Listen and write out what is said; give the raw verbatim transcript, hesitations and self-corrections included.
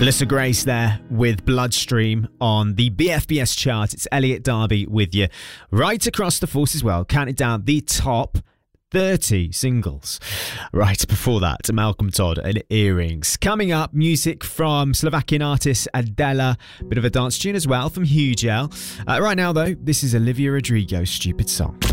Melissa Grace there with Bloodstream on the B F B S chart. It's Elliot Darby with you right across the Forces World, counting down the top thirty singles. Right before that, Malcolm Todd and Earrings. Coming up, music from Slovakian artist Adela, bit of a dance tune as well from Hugel. Uh, right now though, this is Olivia Rodrigo, Stupid Song.